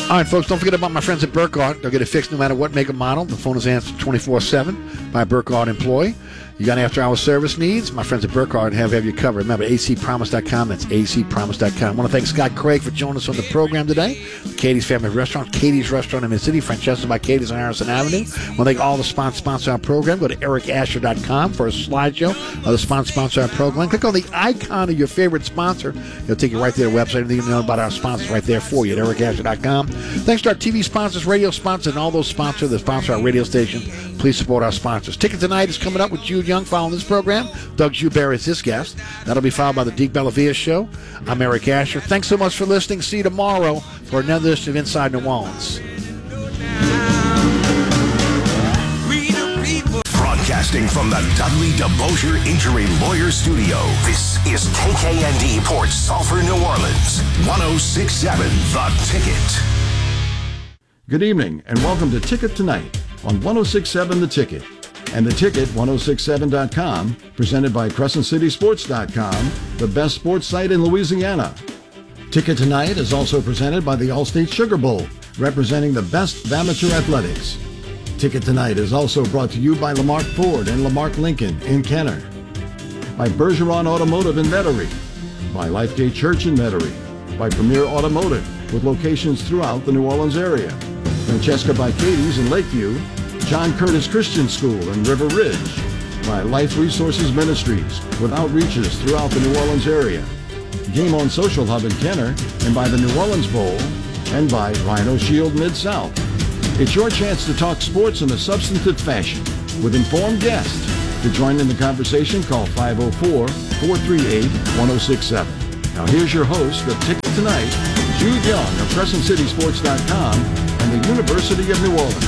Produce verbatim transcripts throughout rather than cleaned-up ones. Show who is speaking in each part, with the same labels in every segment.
Speaker 1: All right, folks, don't forget about my friends at Burkhardt. They'll get it fixed no matter what make or model. The phone is answered twenty-four seven by a Burkhardt employee. You got after-hour service needs, my friends at Burkhardt have, have you covered. Remember, A C promise dot com. That's A C promise dot com. I want to thank Scott Craig for joining us on the program today. Katie's Family Restaurant, Katie's Restaurant in Mid-City, Francesca by Katie's on Harrison Avenue. I want to thank all the sponsors sponsor our program. Go to eric asher dot com for a slideshow of the sponsor sponsor our program. Click on the icon of your favorite sponsor. It'll take you right to their website. Everything you know about our sponsors right there for you at eric asher dot com. Thanks to our T V sponsors, radio sponsors, and all those sponsors that sponsor our radio station. Please support our sponsors. Ticket Tonight is coming up with Jude Young following this program. Doug Joubert is his guest. That'll be followed by the Deke Bellavia Show. I'm Eric Asher. Thanks so much for listening. See you tomorrow for another edition of Inside New Orleans.
Speaker 2: Broadcasting from the Dudley DeBosier Injury Lawyer Studio, this is K K N D Port Sulphur, New Orleans, one oh six point seven The Ticket.
Speaker 3: Good evening, and welcome to Ticket Tonight on one oh six point seven The Ticket and The Ticket ten sixty-seven dot com, presented by Crescent City Sports dot com, the best sports site in Louisiana. Ticket Tonight is also presented by the Allstate Sugar Bowl, representing the best of amateur athletics. Ticket Tonight is also brought to you by Lamarck Ford and Lamarck Lincoln in Kenner, by Bergeron Automotive in Metairie, by Lifegate Church in Metairie, by Premier Automotive with locations throughout the New Orleans area, Francesca by Katie's in Lakeview, John Curtis Christian School in River Ridge, by Life Resources Ministries with outreaches throughout the New Orleans area, Game On Social Hub in Kenner, and by the New Orleans Bowl, and by Rhino Shield Mid-South. It's your chance to talk sports in a substantive fashion with informed guests. To join in the conversation, call five oh four, four three eight, one oh six seven. Now here's your host of Ticket Tonight, Jude Young of Crescent City Sports dot com and the University of New Orleans.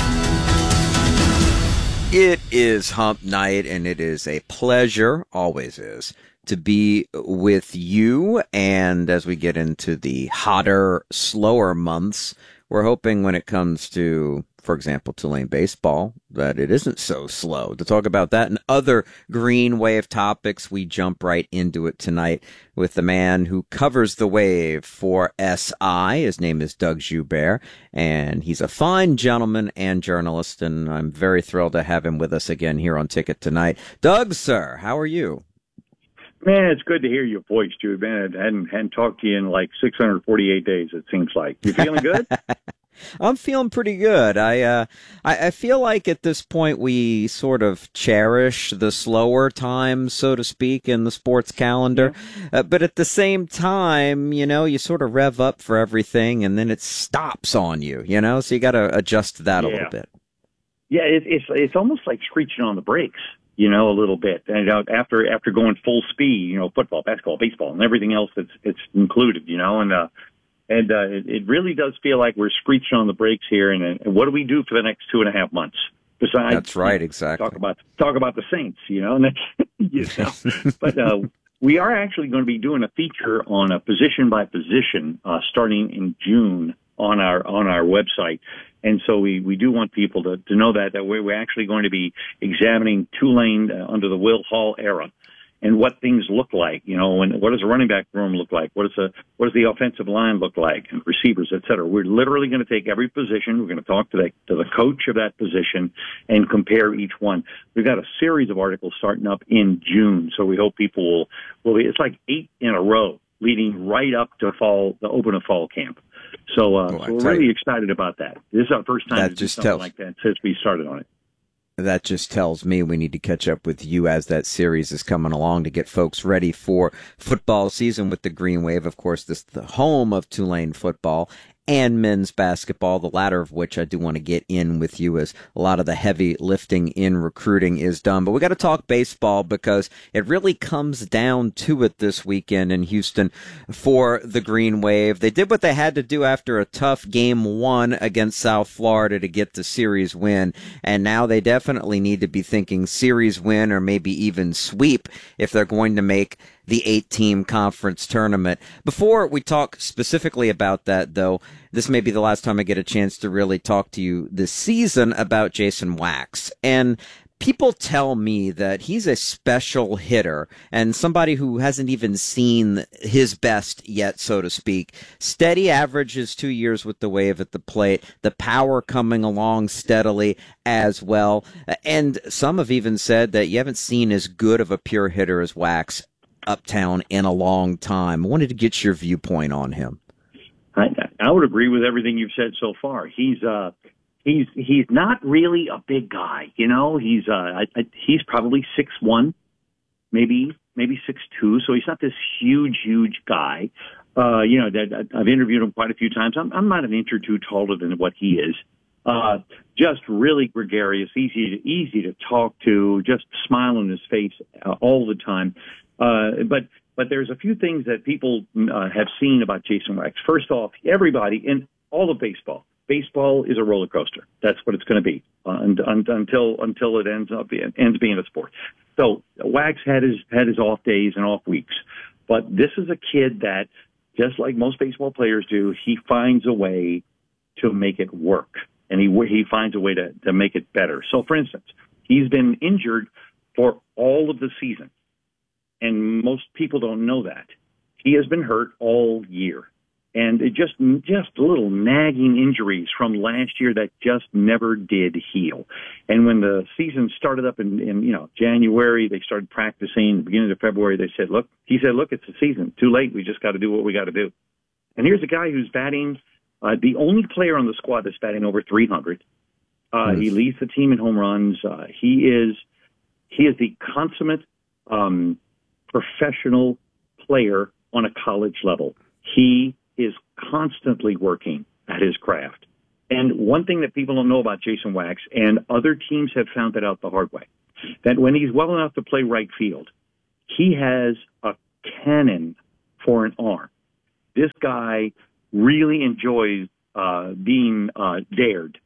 Speaker 4: It is hump night, and it is a pleasure, always is, to be with you. And as we get into the hotter, slower months, we're hoping when it comes to, for example, Tulane baseball, that it isn't so slow. To talk about that and other green wave topics, we jump right into it tonight with the man who covers the wave for S I. His name is Doug Joubert, and he's a fine gentleman and journalist, and I'm very thrilled to have him with us again here on Ticket Tonight. Doug, sir, how are you?
Speaker 5: Man, it's good to hear your voice, Jude. Man, I hadn't, hadn't talked to you in like six hundred forty-eight days, it seems like. You feeling good?
Speaker 4: I'm feeling pretty good. I, uh, I I feel like at this point we sort of cherish the slower times, so to speak, in the sports calendar. Yeah. Uh, but at the same time, you know, you sort of rev up for everything and then it stops on you, you know, so you got to adjust to that yeah. a little bit.
Speaker 5: Yeah, it, it's it's almost like screeching on the brakes, you know, a little bit. And uh, after after going full speed, you know, football, basketball, baseball, and everything else that's it's included, you know, and uh, and uh, it, it really does feel like we're screeching on the brakes here. And, and what do we do for the next two and a half months? Besides,
Speaker 4: that's right,
Speaker 5: you know,
Speaker 4: exactly.
Speaker 5: Talk about talk about the Saints, you know, and that's, you know. But uh, we are actually going to be doing a feature on a position by position uh, starting in June on our on our website. And so we, we do want people to, to know that, that we're, we're actually going to be examining Tulane uh, under the Will Hall era and what things look like, you know, and what does a running back room look like? What does a, what does the offensive line look like, and receivers, et cetera. We're literally going to take every position. We're going to talk to the, to the coach of that position and compare each one. We've got a series of articles starting up in June. So we hope people will, will be, it's like eight in a row leading right up to fall, the open of fall camp. So, uh,
Speaker 4: oh,
Speaker 5: so we're really you, excited about that. This is our first time
Speaker 4: that
Speaker 5: to do
Speaker 4: just
Speaker 5: something
Speaker 4: tells,
Speaker 5: like that since we started on it.
Speaker 4: That just tells me we need to catch up with you as that series is coming along to get folks ready for football season with the Green Wave. Of course, this is the home of Tulane football and men's basketball, the latter of which I do want to get in with you as a lot of the heavy lifting in recruiting is done. But we got to talk baseball because it really comes down to it this weekend in Houston for the Green Wave. They did what they had to do after a tough game one against South Florida to get the series win, and now they definitely need to be thinking series win or maybe even sweep if they're going to make the eight-team conference tournament. Before we talk specifically about that, though, this may be the last time I get a chance to really talk to you this season about Jason Wax. And people tell me that he's a special hitter and somebody who hasn't even seen his best yet, so to speak. Steady averages two years with the Wave at the plate, the power coming along steadily as well. And some have even said that you haven't seen as good of a pure hitter as Wax uptown in a long time. I wanted to get your viewpoint on him.
Speaker 5: I, I would agree with everything you've said so far. He's, uh, He's he's not really a big guy, you know. He's uh I, I, he's probably six one, maybe maybe six two. So he's not this huge huge guy. Uh, you know, that I've interviewed him quite a few times. I'm I'm not an inch or two taller than what he is. Uh, just really gregarious, easy to easy to talk to, just smile on his face uh, all the time. Uh, but but there's a few things that people uh, have seen about Jason Wax. First off, everybody in all of baseball. Baseball is a roller coaster. That's what it's going to be uh, un- un- until until it ends up being, ends being a sport. So Wax had his had his off days and off weeks, but this is a kid that, just like most baseball players do, he finds a way to make it work, and he he finds a way to to make it better. So, for instance, he's been injured for all of the season, and most people don't know that. He has been hurt all year. And it just just little nagging injuries from last year that just never did heal. And when the season started up in, in you know January, they started practicing. Beginning of February, they said, "Look," he said, "Look, it's the season. Too late. We just got to do what we got to do." And here's a guy who's batting, uh, the only player on the squad that's batting over three hundred. Uh, nice. He leads the team in home runs. Uh, he is he is the consummate um, professional player on a college level. He is constantly working at his craft. And one thing that people don't know about Jason Wax, and other teams have found that out the hard way, that when he's well enough to play right field, he has a cannon for an arm. This guy really enjoys uh, being uh, dared.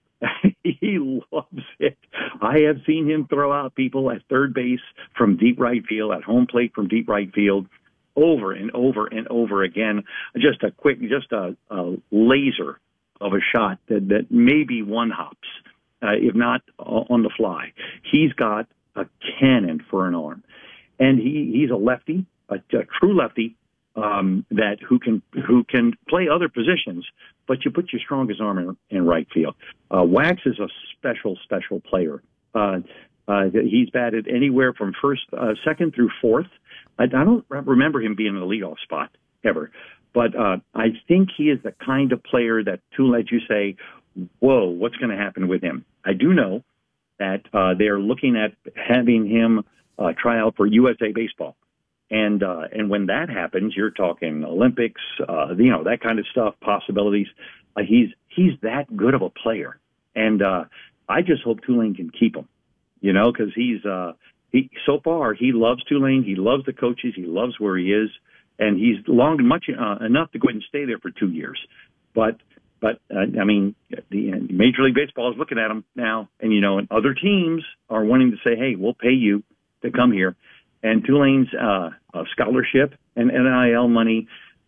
Speaker 5: He loves it. I have seen him throw out people at third base from deep right field, at home plate from deep right field, over and over and over again. Just a quick, just a, a laser of a shot that, that maybe one hops, uh, if not on the fly. He's got a cannon for an arm. And he, he's a lefty, a, a true lefty, um, that who can who can play other positions, but you put your strongest arm in, in right field. Uh, Wax is a special, special player. Uh, uh, he's batted anywhere from first, uh, second through fourth. I, I don't remember him being in the leadoff spot ever, but uh, I think he is the kind of player that to let you say, whoa, what's going to happen with him? I do know that uh, they're looking at having him uh, try out for U S A Baseball. And uh, and when that happens, you're talking Olympics, uh, you know, that kind of stuff, possibilities. Uh, he's he's that good of a player. And uh, I just hope Tulane can keep him, you know, because he's uh, he so far he loves Tulane. He loves the coaches. He loves where he is. And he's long much uh, enough to go ahead and stay there for two years. But, but uh, I mean, the uh, Major League Baseball is looking at him now. And, you know, and other teams are wanting to say, hey, we'll pay you to come here. And Tulane's uh, uh, scholarship and N I L money,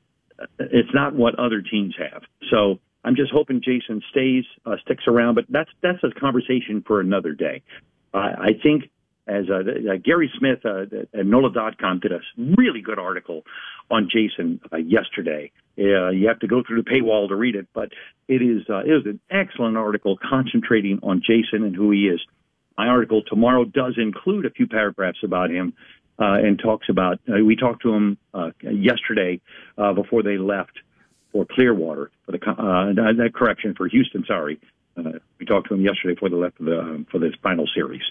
Speaker 5: it's not what other teams have. So I'm just hoping Jason stays, uh, sticks around. But that's that's a conversation for another day. Uh, I think, as uh, uh, Gary Smith uh, at N O L A dot com did a really good article on Jason uh, yesterday. Uh, you have to go through the paywall to read it, but it is uh, it was an excellent article concentrating on Jason and who he is. My article tomorrow does include a few paragraphs about him. Uh, and talks about, uh, we talked to him uh, yesterday uh, before they left for Clearwater, for the uh, that correction for Houston. Sorry, uh, we talked to him yesterday before they left for the um, for this final series.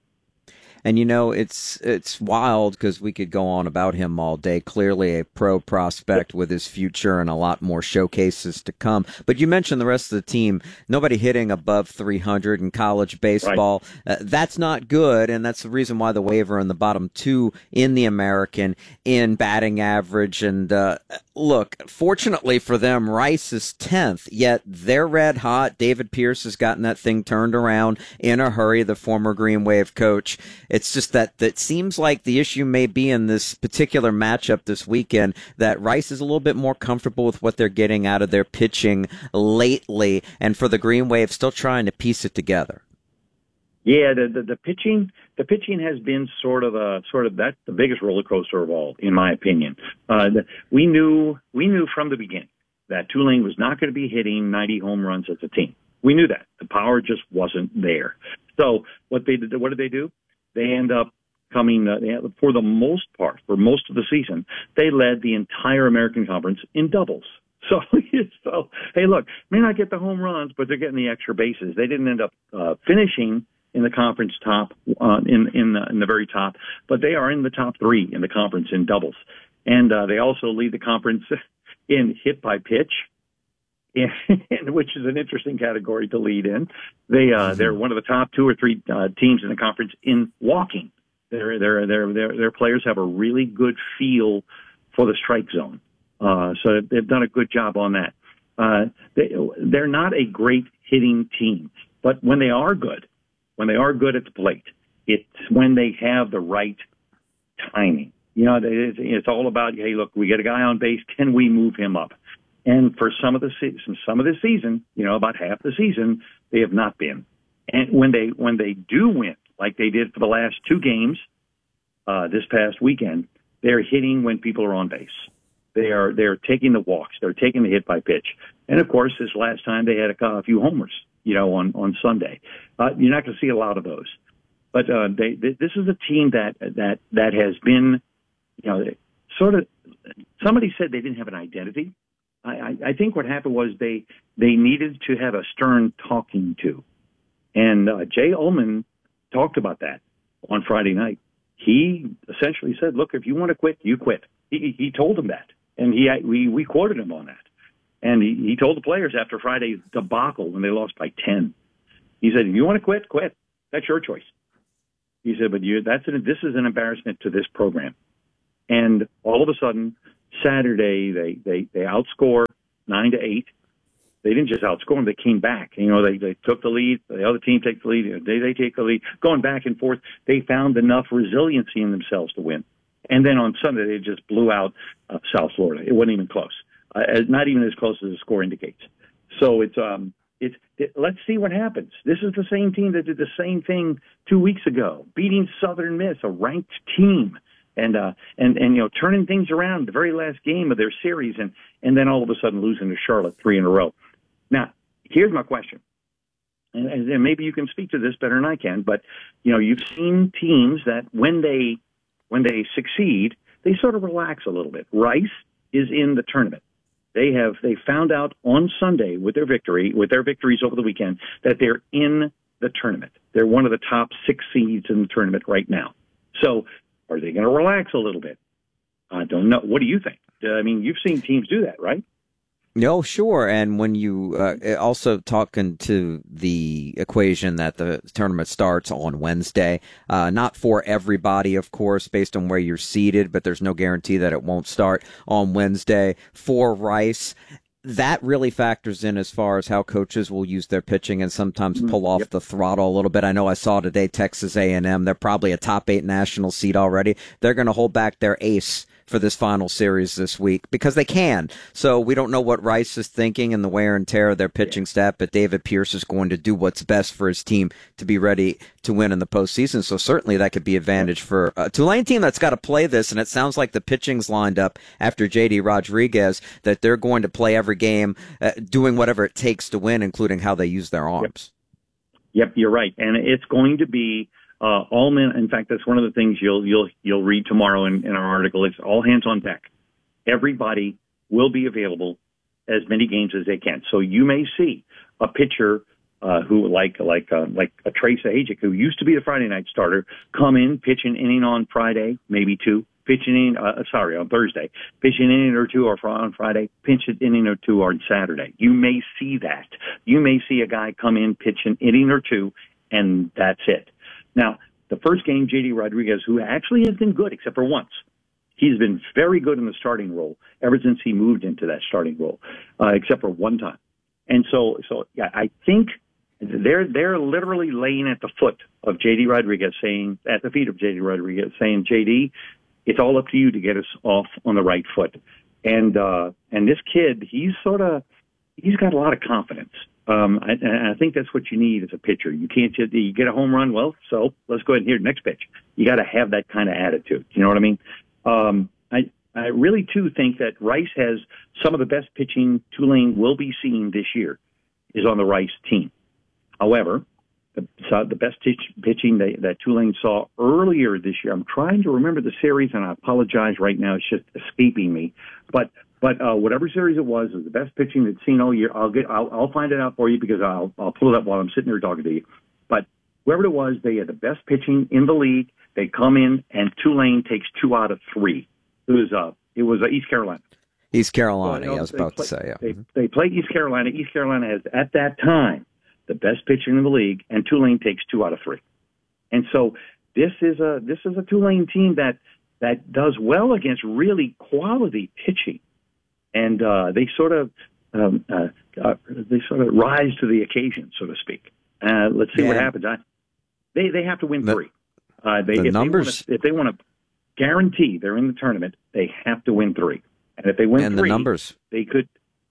Speaker 4: And, you know, it's it's wild because we could go on about him all day. Clearly a pro prospect with his future and a lot more showcases to come. But you mentioned the rest of the team. Nobody hitting above three hundred in college baseball. Right. Uh, that's not good, and that's the reason why the Wave are in the bottom two in the American in batting average. And, uh, look, fortunately for them, Rice is tenth, yet they're red hot. David Pierce has gotten that thing turned around in a hurry, the former Green Wave coach. It's just that that seems like the issue may be in this particular matchup this weekend, that Rice is a little bit more comfortable with what they're getting out of their pitching lately, and for the Green Wave, still trying to piece it together.
Speaker 5: Yeah, the, the the pitching the pitching has been sort of a sort of that's the biggest roller coaster of all, in my opinion. Uh, the, we knew we knew from the beginning that Tulane was not going to be hitting ninety home runs as a team. We knew that the power just wasn't there. So what they did, what did they do? They end up coming uh, they, for the most part for most of the season. They led the entire American Conference in doubles. So, so hey, look, may not get the home runs, but they're getting the extra bases. They didn't end up uh, finishing in the conference top, uh, in in the, in the very top, but they are in the top three in the conference in doubles, and uh, they also lead the conference in hit by pitch, in, which is an interesting category to lead in. They uh, they're one of the top two or three uh, teams in the conference in walking. Their their their their their players have a really good feel for the strike zone, uh, so they've done a good job on that. Uh, they they're not a great hitting team, but when they are good. When they are good at the plate, it's when they have the right timing. You know, it's, it's all about, hey, look, we get a guy on base. Can we move him up? And for some of the season, some of the season, you know, about half the season, they have not been. And when they when they do win, like they did for the last two games uh, this past weekend, they're hitting when people are on base. They are they're taking the walks. They're taking the hit by pitch. And of course, this last time they had a, a few homers. You know, on, on Sunday. Uh, you're not going to see a lot of those. But uh, they, they, this is a team that, that, that has been, you know, sort of, somebody said they didn't have an identity. I, I, I think what happened was they, they needed to have a stern talking to. And uh, Jay Ullman talked about that on Friday night. He essentially said, look, if you want to quit, you quit. He, he told them that. And he, we, we quoted him on that. And he, he told the players after Friday's debacle when they lost by ten, he said, if you want to quit, quit. That's your choice. He said, but you, that's an, this is an embarrassment to this program. And all of a sudden, Saturday, they, they, they outscore nine to eight. They didn't just outscore them, they came back. You know, they, they took the lead, the other team takes the lead, they, they take the lead, going back and forth. They found enough resiliency in themselves to win. And then on Sunday, they just blew out uh, South Florida. It wasn't even close. Uh, not even as close as the score indicates. So it's um it's it, let's see what happens. This is the same team that did the same thing two weeks ago, beating Southern Miss, a ranked team, and uh and and you know turning things around the very last game of their series, and and then all of a sudden losing to Charlotte three in a row. Now here's my question, and, and maybe you can speak to this better than I can, but you know you've seen teams that when they when they succeed, they sort of relax a little bit. Rice is in the tournament. They have they found out on Sunday with their victory, with their victories over the weekend, that they're in the tournament. They're one of the top six seeds in the tournament right now. So are they going to relax a little bit? I don't know. What do you think? Uh, I mean, you've seen teams do that, right?
Speaker 4: No, sure. And when you uh, also talking to the equation that the tournament starts on Wednesday, uh, not for everybody, of course, based on where you're seated, but there's no guarantee that it won't start on Wednesday for Rice. That really factors in as far as how coaches will use their pitching and sometimes pull off yep. the throttle a little bit. I know I saw today Texas A and M. They're probably a top eight national seed already. They're going to hold back their ace for this final series this week because they can. So we don't know what Rice is thinking and the wear and tear of their pitching staff, but David Pierce is going to do what's best for his team to be ready to win in the postseason. So certainly that could be advantage for a Tulane team that's got to play this, and it sounds like the pitching's lined up after J D Rodriguez that they're going to play every game uh, doing whatever it takes to win, including how they use their arms.
Speaker 5: Yep, yep you're right. And it's going to be Uh, all men, in fact, that's one of the things you'll, you'll, you'll read tomorrow in, in our article. It's all hands on deck. Everybody will be available as many games as they can. So you may see a pitcher, uh, who like, like, uh, like a Trace Ajic, who used to be the Friday night starter, come in, pitch an inning on Friday, maybe two, pitch an inning, uh, sorry, on Thursday, pitch an inning or two or on Friday, pitch an inning or two on Saturday. You may see that. You may see a guy come in, pitch an inning or two, and that's it. Now, the first game, J D Rodriguez, who actually has been good except for once, he's been very good in the starting role ever since he moved into that starting role, uh, except for one time. And so, so yeah, I think they're they're literally laying at the foot of J D Rodriguez, saying at the feet of J D Rodriguez, saying, J D, it's all up to you to get us off on the right foot. And uh, and this kid, he's sort of he's got a lot of confidence. Um, I, I think that's what you need as a pitcher. You can't just, you get a home run. Well, so let's go ahead and hear the next pitch. You got to have that kind of attitude. You know what I mean? Um, I, I really too think that Rice has some of the best pitching Tulane will be seeing this year is on the Rice team. However, the, so the best pitch, pitching they, that Tulane saw earlier this year, I'm trying to remember the series, and I apologize right now. It's just escaping me. But But uh, whatever series it was, is the best pitching they'd seen all year. I'll get, I'll, I'll find it out for you because I'll, I'll pull it up while I'm sitting here talking to you. But whoever it was, they had the best pitching in the league. They come in and Tulane takes two out of three. It was, uh, it was uh, East Carolina.
Speaker 4: East Carolina,
Speaker 5: so,
Speaker 4: I was about
Speaker 5: play,
Speaker 4: to say. Yeah.
Speaker 5: They, they play East Carolina. East Carolina has at that time the best pitcher in the league, and Tulane takes two out of three. And so this is a this is a Tulane team that that does well against really quality pitching. And uh, they sort of um, uh, uh, they sort of rise to the occasion, so to speak. Uh, let's see
Speaker 4: yeah.
Speaker 5: what happens. I, they they have to win
Speaker 4: the,
Speaker 5: three. Uh, they,
Speaker 4: the
Speaker 5: if
Speaker 4: numbers,
Speaker 5: they wanna, if they want to guarantee they're in the tournament, they have to win three. And if they win
Speaker 4: and
Speaker 5: three,
Speaker 4: the numbers,
Speaker 5: they could.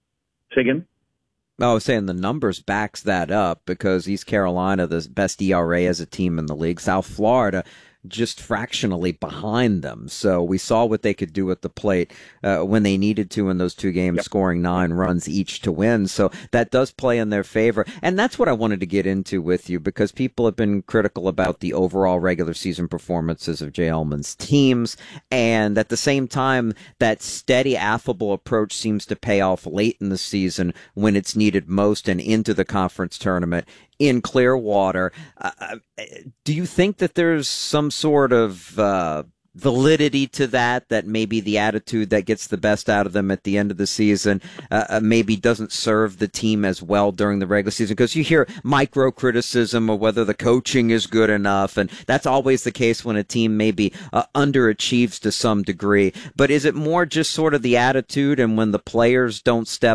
Speaker 5: Say again?
Speaker 4: No, I was saying the numbers backs that up because East Carolina, the best E R A as a team in the league. South Florida, just fractionally behind them. So we saw what they could do at the plate uh, when they needed to in those two games, yep. scoring nine runs each to win. So that does play in their favor. And that's what I wanted to get into with you because people have been critical about the overall regular season performances of Jay Ullman's teams. And at the same time, that steady, affable approach seems to pay off late in the season when it's needed most and into the conference tournament in Clearwater. Uh, do you think that there's some sort of uh, validity to that, that maybe the attitude that gets the best out of them at the end of the season uh, maybe doesn't serve the team as well during the regular season? Because you hear micro criticism of whether the coaching is good enough, and that's always the case when a team maybe uh, underachieves to some degree. But is it more just sort of the attitude, and when the players don't step